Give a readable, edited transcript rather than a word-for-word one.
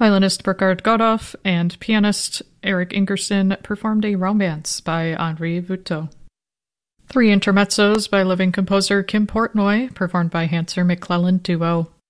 Violinist Burkhard Godov and pianist Eric Ingerson performed a romance by Henri Vouteau. 3 intermezzos by living composer Kim Portnoy, performed by Hanser McClelland Duo.